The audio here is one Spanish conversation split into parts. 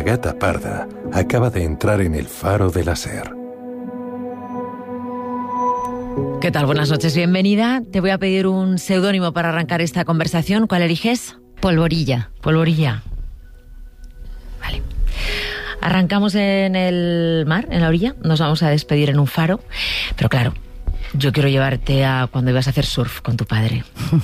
gata parda acaba de entrar en el faro de la SER. ¿Qué tal? Buenas noches, bienvenida. Te voy a pedir un seudónimo para arrancar esta conversación. ¿Cuál eliges? Polvorilla. Polvorilla. Vale. Arrancamos en el mar, en la orilla. Nos vamos a despedir en un faro. Pero claro, yo quiero llevarte a cuando ibas a hacer surf con tu padre.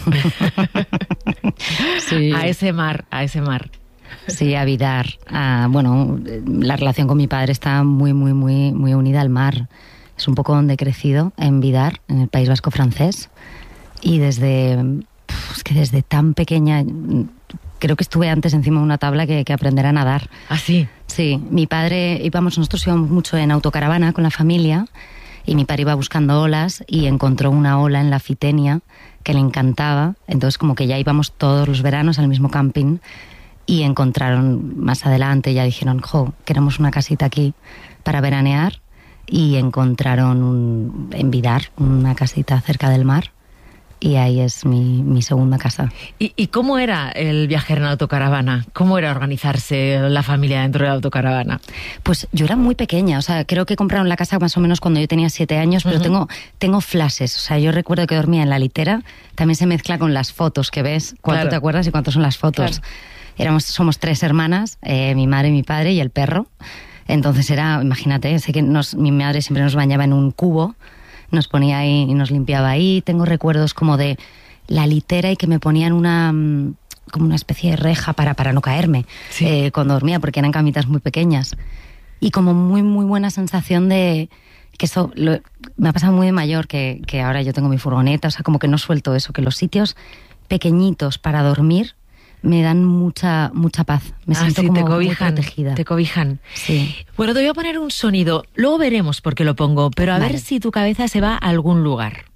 Sí. A ese mar, a ese mar. Sí, a Vidar. Bueno, la relación con mi padre está muy unida al mar. Es un poco donde he crecido, en Vidar, en el País Vasco francés. Y desde tan pequeña, creo que estuve antes encima de una tabla que aprender a nadar. ¿Ah, sí? Sí, mi padre, nosotros íbamos mucho en autocaravana con la familia y mi padre iba buscando olas y encontró una ola en la Fitenia que le encantaba. Entonces como que ya íbamos todos los veranos al mismo camping y encontraron más adelante, ya dijeron, queremos una casita aquí para veranear. Y encontraron en Vidar una casita cerca del mar y ahí es mi segunda casa. ¿Y cómo era el viajar en autocaravana? ¿Cómo era organizarse la familia dentro de la autocaravana? Pues yo era muy pequeña, o sea, creo que compraron la casa más o menos cuando yo tenía 7 años, pero tengo flashes, o sea, yo recuerdo que dormía en la litera, también se mezcla con las fotos que ves, cuánto te acuerdas y cuántas son las fotos. Claro. Somos 3 hermanas, mi madre, mi padre y el perro. Entonces imagínate, sé que mi madre siempre nos bañaba en un cubo, nos ponía ahí y nos limpiaba ahí. Tengo recuerdos como de la litera y que me ponían como una especie de reja para no caerme cuando dormía, porque eran camitas muy pequeñas. Y como muy buena sensación de que eso me ha pasado muy de mayor, que ahora yo tengo mi furgoneta, o sea, como que no suelto eso, que los sitios pequeñitos para dormir me dan mucha paz. Me siento como muy protegida. Te cobijan. Sí. Bueno, te voy a poner un sonido. Luego veremos por qué lo pongo, pero a ver si tu cabeza se va a algún lugar.